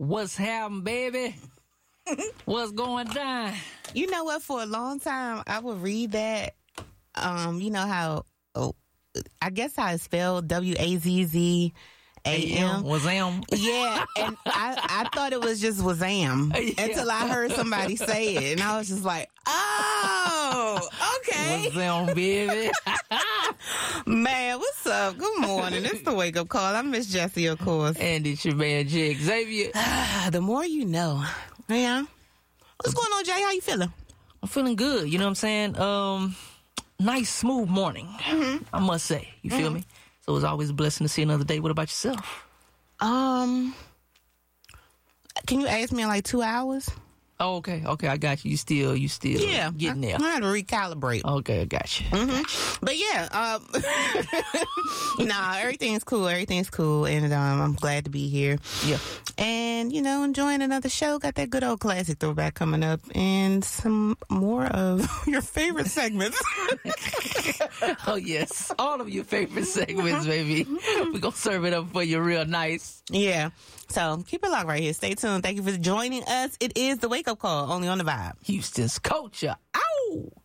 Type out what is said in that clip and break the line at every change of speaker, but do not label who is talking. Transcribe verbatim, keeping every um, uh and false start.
What's happening, baby? What's going down?
You know what? For a long time, I would read that. Um, you know how, oh, I guess how it's spelled, W A Z Z A M.
Wazam.
Yeah, and I, I thought it was just Wazam
Yeah.
until I heard somebody say it, and I was just like, oh, okay.
Wazam, baby.
Man, what's up? Good morning. It's the wake up call. I miss Jesse, of course.
And it's your man, Jake Xavier.
The more you know. Yeah. What's going on, Jay? How you feeling?
I'm feeling good. You know what I'm saying? Um, nice, smooth morning. Mm-hmm. I must say. You feel mm-hmm. me? So it's always a blessing to see another day. What about yourself?
Um, can you ask me in like two hours?
Oh, okay. Okay, I got you. You still, you still
yeah,
getting there.
I, I had to recalibrate.
Okay, I got you.
Mm-hmm. But yeah, um, nah, everything's cool. Everything's cool. And um, I'm glad to be here.
Yeah.
And, you know, enjoying another show. Got that good old classic throwback coming up. And some more of your favorite segments.
Oh, yes. All of your favorite segments, baby. We're going to serve it up for you real nice.
Yeah. So keep it locked right here. Stay tuned. Thank you for joining us. It is the Wake Up Call, only on the Vibe.
Houston's culture. Ow!